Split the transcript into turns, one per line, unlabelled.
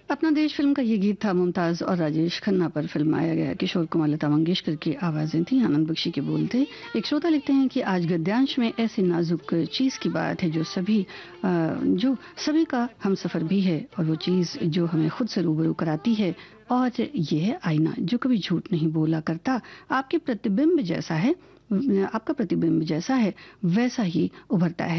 अपना देश फिल्म का ये गीत था। मुमताज और राजेश खन्ना पर फिल्माया गया। किशोर कुमार, लता मंगेशकर की आवाजें थी, आनंद बख्शी के बोल थे। एक श्रोता लिखते हैं कि आज गद्यांश में ऐसी नाजुक चीज की बात है जो सभी का हम सफर भी है, और वो चीज जो हमें खुद से रूबरू कराती है, और ये है आईना जो कभी झूठ नहीं बोला करता। आपके प्रतिबिंब जैसा है आपका प्रतिबिंब जैसा है वैसा ही उभरता है।